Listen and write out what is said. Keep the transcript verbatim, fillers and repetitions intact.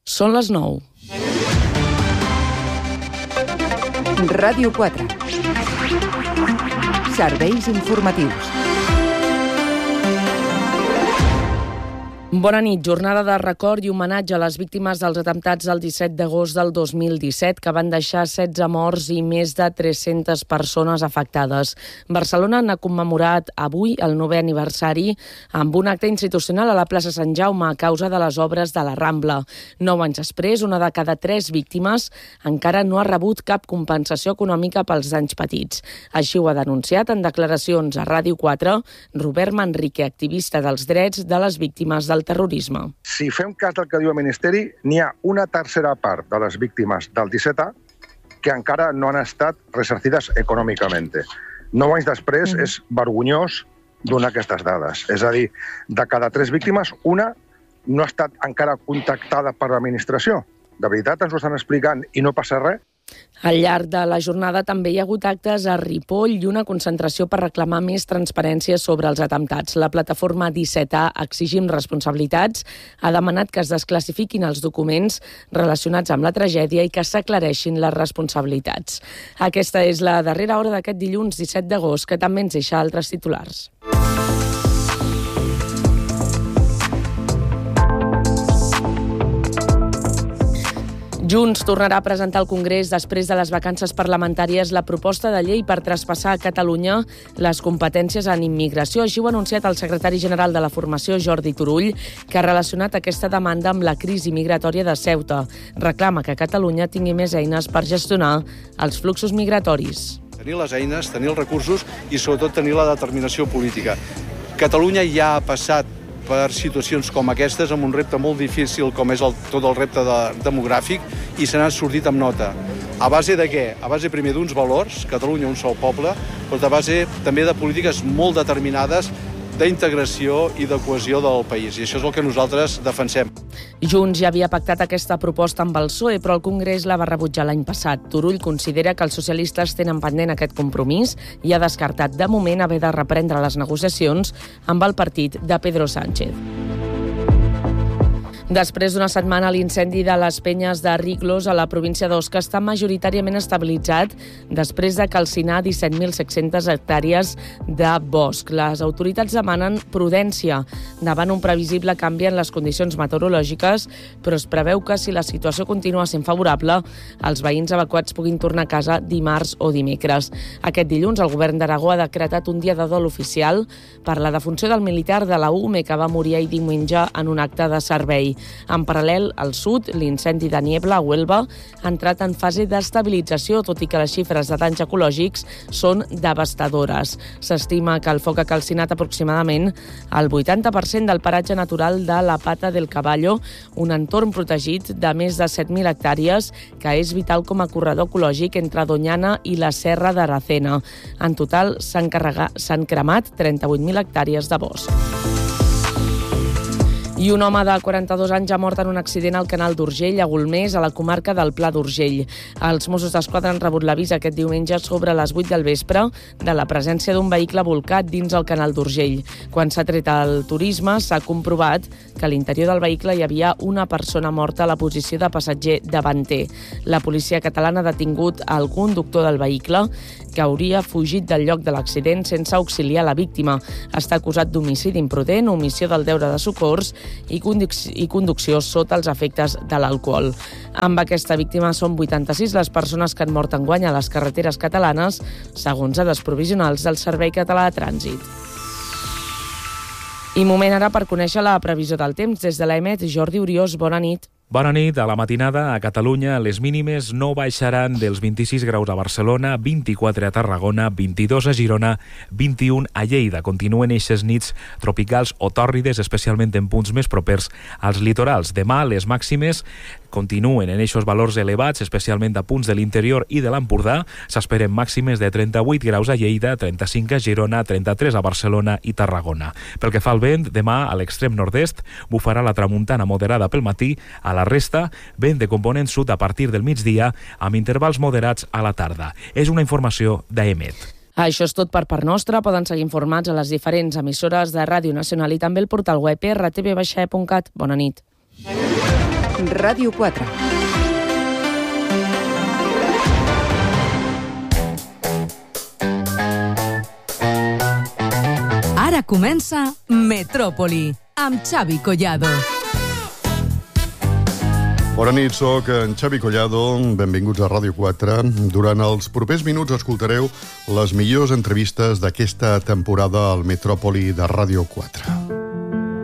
Són les nou. Ràdio quatre. Serveis informatius. Bona nit. Jornada de record i homenatge a les víctimes dels atemptats del disset d'agost del dos mil disset, que van deixar setze morts i més de tres-centes persones afectades. Barcelona n'ha commemorat avui el novè aniversari amb un acte institucional a la plaça Sant Jaume a causa de les obres de la Rambla. Nou anys després, una de cada tres víctimes encara no ha rebut cap compensació econòmica pels danys patits. Així ho ha denunciat en declaracions a Ràdio quatre Robert Manrique, activista dels drets de les víctimes del terrorisme. Si fem cas del que diu el Ministeri, n'hi ha una tercera part de les víctimes del disset A que encara no han estat ressarcides econòmicament. Nou anys després mm. és vergonyós donar aquestes dades. És a dir, de cada tres víctimes, una no ha estat encara contactada per l'administració. De veritat ens ho estan explicant i no passa res? Al llarg de la jornada també hi ha hagut actes a Ripoll i una concentració per reclamar més transparència sobre els atemptats. La plataforma disset A Exigim Responsabilitats ha demanat que es desclassifiquin els documents relacionats amb la tragèdia i que s'aclareixin les responsabilitats. Aquesta és la darrera hora d'aquest dilluns disset d'agost, que també ens deixa altres titulars. Junts tornarà a presentar al Congrés després de les vacances parlamentàries la proposta de llei per traspassar a Catalunya les competències en immigració. Així ho ha anunciat el secretari general de la formació, Jordi Turull, que ha relacionat aquesta demanda amb la crisi migratòria de Ceuta. Reclama que Catalunya tingui més eines per gestionar els fluxos migratoris. Tenir les eines, tenir els recursos i sobretot tenir la determinació política. Catalunya ja ha passat per situacions com aquestes, amb un repte molt difícil com és el, tot el repte de, demogràfic, i se n'ha sortit amb nota. A base de què? A base primer d'uns valors, Catalunya un sol poble, però a base també de polítiques molt determinades d'integració i de cohesió del país. I això és el que nosaltres defensem. Junts ja havia pactat aquesta proposta amb el P S O E, però el Congrés la va rebutjar l'any passat. Turull considera que els socialistes tenen pendent aquest compromís i ha descartat de moment haver de reprendre les negociacions amb el partit de Pedro Sánchez. Després d'una setmana, l'incendi de les penyes de Riglos a la província d'Osca està majoritàriament estabilitzat després de calcinar disset mil set-centes hectàrees de bosc. Les autoritats demanen prudència davant un previsible canvi en les condicions meteorològiques, però es preveu que si la situació continua sent favorable, els veïns evacuats puguin tornar a casa dimarts o dimecres. Aquest dilluns, el govern d'Aragó ha decretat un dia de dol oficial per la defunció del militar de la U M E que va morir ahir diumenge en un acte de servei. En paral·lel, al sud, l'incendi de Niebla a Huelva ha entrat en fase d'estabilització, tot i que les xifres de danys ecològics són devastadores. S'estima que el foc ha calcinat aproximadament el vuitanta per cent del paratge natural de la Pata del Caballo, un entorn protegit de més de set mil hectàrees que és vital com a corredor ecològic entre Doñana i la Serra d'Aracena. En total s'han s'han cremat trenta-vuit mil hectàrees de bosc. I un home de quaranta-dos anys ha mort en un accident al canal d'Urgell, a Golmés, a la comarca del Pla d'Urgell. Els Mossos d'Esquadra han rebut l'avís aquest diumenge sobre les vuit del vespre de la presència d'un vehicle bolcat dins el canal d'Urgell. Quan s'ha tret el turisme, s'ha comprovat que a l'interior del vehicle hi havia una persona morta a la posició de passatger davanter. La policia catalana ha detingut el conductor del vehicle, que hauria fugit del lloc de l'accident sense auxiliar la víctima. Està acusat d'homicidi imprudent, omissió del deure de socors i conducció sota els efectes de l'alcohol. Amb aquesta víctima són vuitanta-sis les persones que han mort enguany a les carreteres catalanes, segons dades provisionals del Servei Català de Trànsit. I moment ara per conèixer la previsió del temps. Des de l'E M E T, Jordi Oriós, bona nit. Bona nit. A la matinada a Catalunya les mínimes no baixaran dels vint-i-sis graus a Barcelona, vint-i-quatre a Tarragona, vint-i-dos a Girona, vint-i-un a Lleida. Continuen eixes nits tropicals o tòrrides, especialment en punts més propers als litorals. Demà les màximes continuen en eixos valors elevats, especialment a punts de l'interior i de l'Empordà. S'esperen màximes de trenta-vuit graus a Lleida, trenta-cinc a Girona, trenta-tres a Barcelona i Tarragona. Pel que fa al vent, demà a l'extrem nord-est bufarà la tramuntana moderada pel matí. A la resta, vent de component sud a partir del migdia, amb intervals moderats a la tarda. És una informació d'E M E T. Això és tot per part nostra. Poden seguir informats a les diferents emissores de Ràdio Nacional i també el portal web r t v baix e punt cat. Bona nit. Ràdio quatre. Ara comença Metròpoli, amb Xavi Collado. Bona nit, soc en Xavi Collado. Benvinguts a Ràdio quatre. Durant els propers minuts escoltareu les millors entrevistes d'aquesta temporada al Metròpoli de Ràdio quatre.